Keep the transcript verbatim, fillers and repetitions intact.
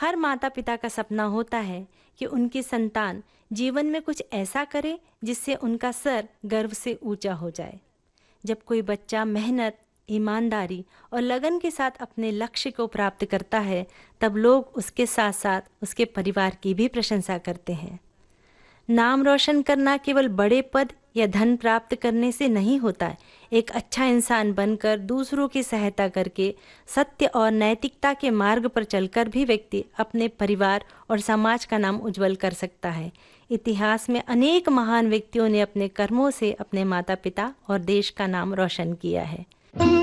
हर माता पिता का सपना होता है कि उनकी संतान जीवन में कुछ ऐसा करे जिससे उनका सर गर्व से ऊंचा हो जाए। जब कोई बच्चा मेहनत, ईमानदारी और लगन के साथ अपने लक्ष्य को प्राप्त करता है, तब लोग उसके साथ साथ उसके परिवार की भी प्रशंसा करते हैं। नाम रोशन करना केवल बड़े पद या धन प्राप्त करने से नहीं होता है। एक अच्छा इंसान बनकर, दूसरों की सहायता करके, सत्य और नैतिकता के मार्ग पर चलकर भी व्यक्ति अपने परिवार और समाज का नाम उज्जवल कर सकता है। इतिहास में अनेक महान व्यक्तियों ने अपने कर्मों से अपने माता पिता और देश का नाम रोशन किया है।